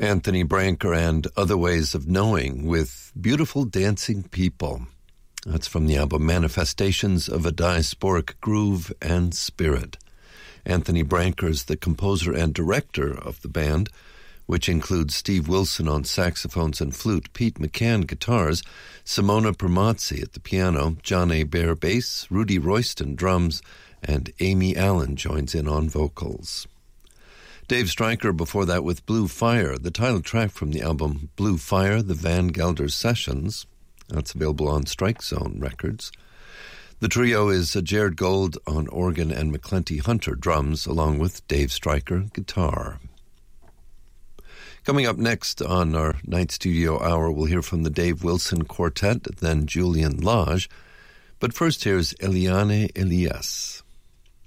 Anthony Branker and Other Ways of Knowing with Beautiful Dancing People. That's from the album Manifestations of a Diasporic Groove and Spirit. Anthony Branker is the composer and director of the band, which includes Steve Wilson on saxophones and flute, Pete McCann guitars, Simona Primazzi at the piano, John A. Baer bass, Rudy Royston drums, and Amy Allen joins in on vocals. Dave Stryker before that with Blue Fire, the title track from the album Blue Fire, the Van Gelder Sessions. That's available on Strike Zone Records. The trio is Jared Gold on organ and McClenty Hunter drums, along with Dave Stryker guitar. Coming up next on our Night Studio Hour, we'll hear from the Dave Wilson Quartet, then Julian Lage. But first, here's Eliane Elias.